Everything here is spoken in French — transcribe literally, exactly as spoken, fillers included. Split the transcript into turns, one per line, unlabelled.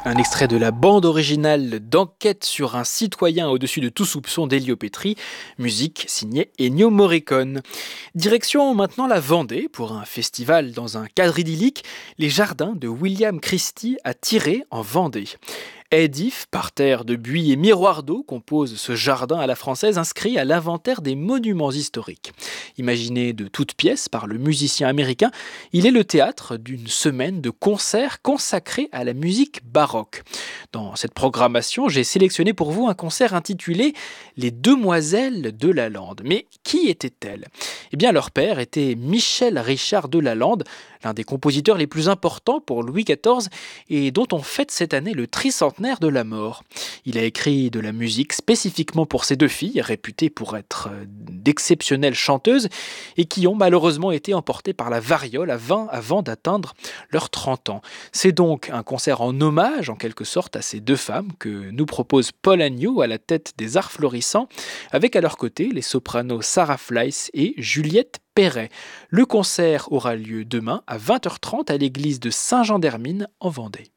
Un extrait de la bande originale d'Enquête sur un citoyen au-dessus de tout soupçon d'Elio Petri, musique signée Ennio Morricone. Direction maintenant la Vendée pour un festival dans un cadre idyllique, les jardins de William Christie à Tiré en Vendée. Édif, parterre de buis et miroir d'eau compose ce jardin à la française inscrit à l'inventaire des monuments historiques. Imaginé de toutes pièces par le musicien américain, il est le théâtre d'une semaine de concerts consacrés à la musique baroque. Dans cette programmation, j'ai sélectionné pour vous un concert intitulé « Les Demoiselles de Lalande ». Mais qui étaient-elles ? Eh bien, leur père était Michel Richard de Lalande, l'un des compositeurs les plus importants pour Louis quatorze et dont on fête cette année le tricentenaire de la mort. Il a écrit de la musique spécifiquement pour ses deux filles, réputées pour être d'exceptionnelles chanteuses et qui ont malheureusement été emportées par la variole avant d'atteindre leurs trente ans. C'est donc un concert en hommage, en quelque sorte, à ces deux femmes que nous propose Paul Agnew à la tête des Arts Florissants, avec à leur côté les sopranos Sarah Fleiss et Juliette Perret. Le concert aura lieu demain à vingt heures trente à l'église de Saint-Jean-d'Hermine en Vendée.